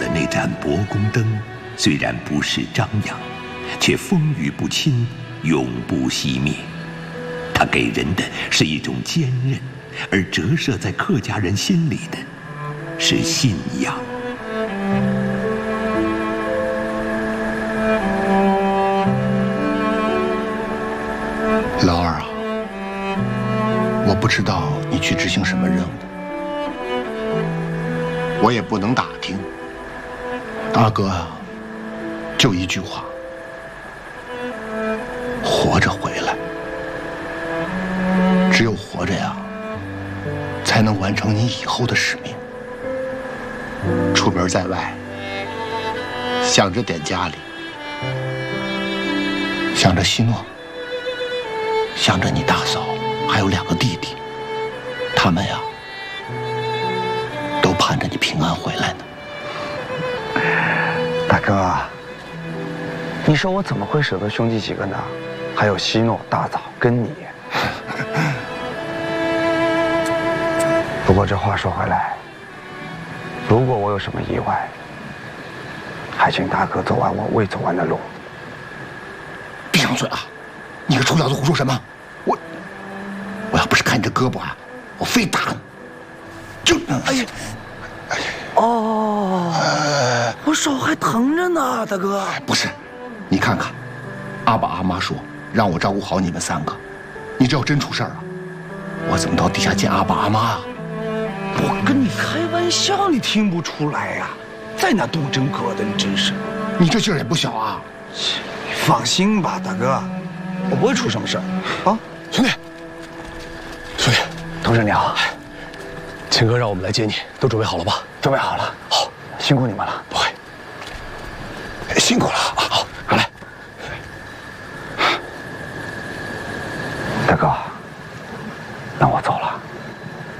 的那盏博宫灯，虽然不是张扬，却风雨不侵，永不熄灭。它给人的是一种坚韧，而折射在客家人心里的是信仰。 老二啊，我不知道你去执行什么任务，我也不能打听。大哥啊，就一句话：活着回来。只有活着呀，才能完成你以后的使命。出门在外，想着点家里，想着希诺，想着你大嫂，还有2个弟弟，他们呀，都盼着你平安回来呢。 大哥，你说我怎么会舍得兄弟几个呢？还有希诺、大嫂跟你。不过这话说回来，如果我有什么意外，还请大哥走完我未走完的路。 闭上嘴啊！你个臭小子胡说什么？我要不是看你这胳膊啊，我非打你！就哎呀！ 哦，我手还疼着呢，大哥。 不是，你看看，阿爸阿妈说让我照顾好你们3个，你这要真出事儿啊，我怎么到地下见阿爸阿妈啊？ 我跟你开玩笑，你听不出来呀？在那动真格的，你真是。 你这劲儿也不小啊！ 你放心吧，大哥，我不会出什么事儿啊。 兄弟， 同志你好， 秦哥让我们来接你，都准备好了吧？ 准备好了。 好， 辛苦你们了。 不会， 辛苦了啊！ 好，快来。 大哥。